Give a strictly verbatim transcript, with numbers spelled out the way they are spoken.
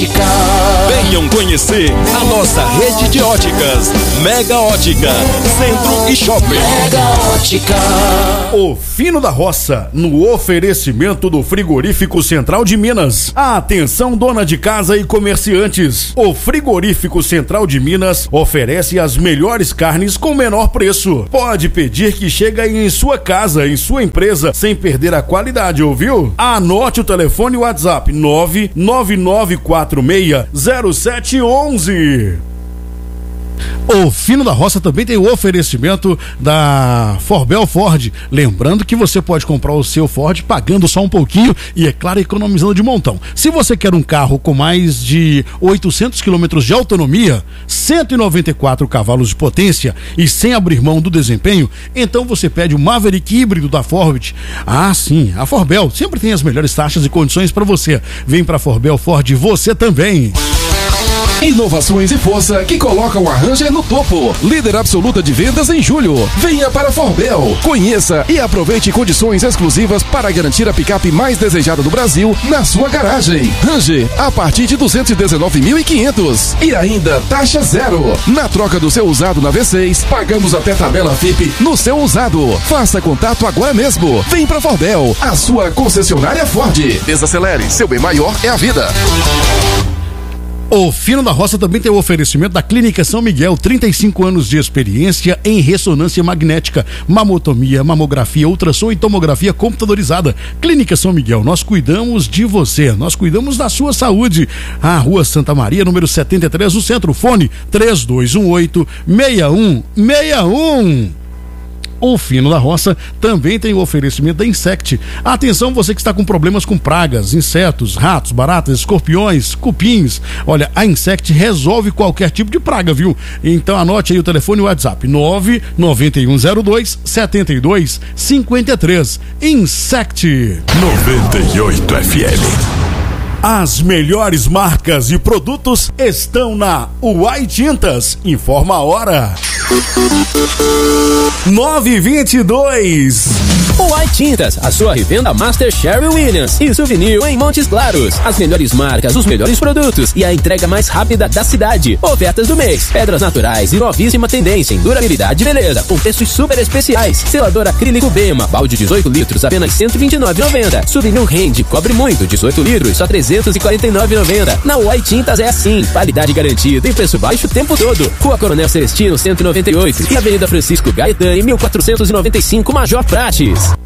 Ótica. Venham conhecer a nossa rede de óticas Mega Ótica, Centro e Shopping. Mega Ótica. O Fino da Roça, no oferecimento do Frigorífico Central de Minas. Atenção, dona de casa e comerciantes. O Frigorífico Central de Minas oferece as melhores carnes com menor preço. Pode pedir que chega em sua casa, em sua empresa, sem perder a qualidade, ouviu? Anote o telefone e o WhatsApp nove nove nove quatro seis zero sete um um. O Fino da Roça também tem o oferecimento da Forbel Ford. Lembrando que você pode comprar o seu Ford pagando só um pouquinho e, é claro, economizando de montão. Se você quer um carro com mais de oitocentos quilômetros de autonomia, cento e noventa e quatro cavalos de potência e sem abrir mão do desempenho, então você pede o Maverick híbrido da Ford. Ah, sim, a Forbel sempre tem as melhores taxas e condições para você. Vem pra Forbel Ford você também. Inovações e força que colocam a Ranger no topo. Líder absoluta de vendas em julho. Venha para a Forbel. Conheça e aproveite condições exclusivas para garantir a picape mais desejada do Brasil na sua garagem. Ranger a partir de duzentos e dezenove mil e quinhentos. E ainda taxa zero. Na troca do seu usado na V seis, pagamos até tabela F I P no seu usado. Faça contato agora mesmo. Vem para a Forbel, a sua concessionária Ford. Desacelere, seu bem maior é a vida. O Fino da Roça também tem o oferecimento da Clínica São Miguel, trinta e cinco anos de experiência em ressonância magnética, mamotomia, mamografia, ultrassom e tomografia computadorizada. Clínica São Miguel, nós cuidamos de você, nós cuidamos da sua saúde. A Rua Santa Maria, número setenta e três, no centro. Fone três dois um oito, seis um seis um. O Fino da Roça também tem o oferecimento da Insect. Atenção, você que está com problemas com pragas, insetos, ratos, baratas, escorpiões, cupins. Olha, a Insect resolve qualquer tipo de praga, viu? Então anote aí o telefone e o WhatsApp nove nove um zero dois sete dois cinco três. Insect noventa e oito F M. As melhores marcas e produtos estão na Uai Tintas. Informa a hora. nove e vinte e dois. Uai Tintas, a sua revenda Master Sherwin Williams e Souvenir em Montes Claros. As melhores marcas, os melhores produtos e a entrega mais rápida da cidade. Ofertas do mês: pedras naturais e novíssima tendência em durabilidade e beleza, com preços super especiais. Selador acrílico Bema, balde dezoito litros, apenas cento e vinte e nove reais e noventa centavos. Souvenir Rende, cobre muito, dezoito litros, só trezentos e quarenta e nove reais e noventa centavos. Na Uai Tintas é assim, qualidade garantida e preço baixo o tempo todo. Rua Coronel Celestino, cento e noventa e oito e Avenida Francisco Gaetani, mil quatrocentos e noventa e cinco, Major Prates.